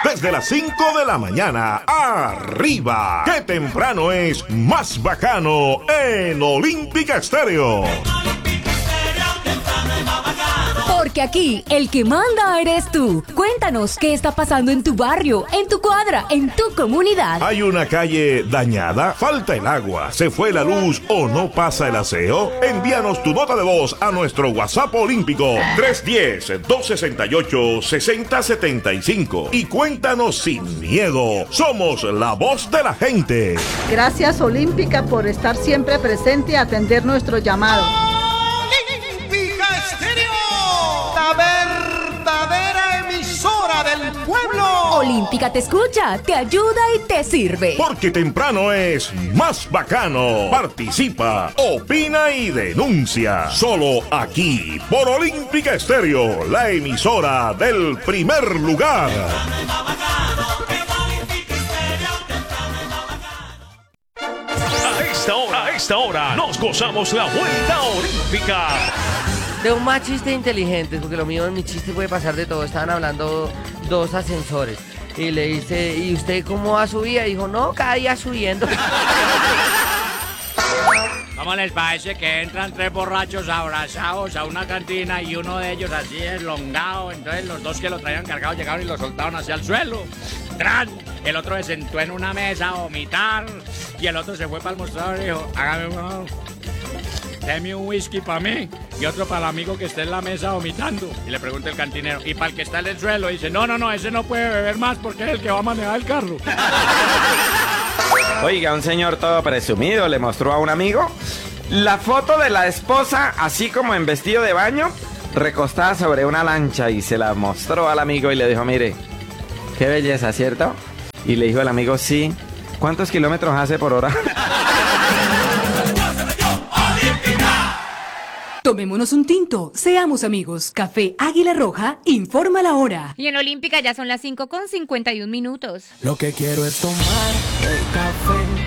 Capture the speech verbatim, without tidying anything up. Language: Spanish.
desde las cinco de la mañana. ¡Arriba! ¡Qué temprano es más bacano en Olímpica Estéreo! Porque aquí el que manda eres tú. Cuéntanos qué está pasando en tu barrio, en tu cuadra, en tu comunidad. ¿Hay una calle dañada? ¿Falta el agua? ¿Se fue la luz o no pasa el aseo? Envíanos tu nota de voz a nuestro WhatsApp olímpico tres uno cero, dos seis ocho, seis cero siete cinco y cuéntanos sin miedo. Somos la voz de la gente. Gracias Olímpica por estar siempre presente y atender nuestro llamado. Olímpica Estéreo, la verdadera emisora del pueblo. Olímpica te escucha, te ayuda y te sirve. Porque temprano es más bacano. Participa, opina y denuncia. Solo aquí, por Olímpica Estéreo, la emisora del primer lugar. A esta hora, a esta hora, nos gozamos la vuelta olímpica. De un más chiste inteligente, porque lo mío en mi chiste puede pasar de todo. Estaban hablando dos ascensores y le dice, ¿y usted cómo va a subir? Y dijo, no, cada día subiendo. ¿Cómo les parece que entran tres borrachos abrazados a una cantina y uno de ellos así elongado? Entonces los dos que lo traían cargado llegaron y lo soltaron hacia el suelo. ¡Tran! El otro se sentó en una mesa a vomitar y el otro se fue para el mostrador y dijo, hágame uno, deme un whisky para mí y otro para el amigo que esté en la mesa vomitando. Y le pregunta el cantinero, ¿y para el que está en el suelo? Y dice, no, no, no, ese no puede beber más porque es el que va a manejar el carro. Oiga, un señor todo presumido le mostró a un amigo la foto de la esposa, así como en vestido de baño, recostada sobre una lancha, y se la mostró al amigo y le dijo, mire, qué belleza, ¿cierto? Y le dijo el amigo, sí. ¿Cuántos kilómetros hace por hora? Tomémonos un tinto, seamos amigos. Café Águila Roja informa la hora. Y en Olímpica ya son las cinco con cincuenta y un minutos. Lo que quiero es tomar el café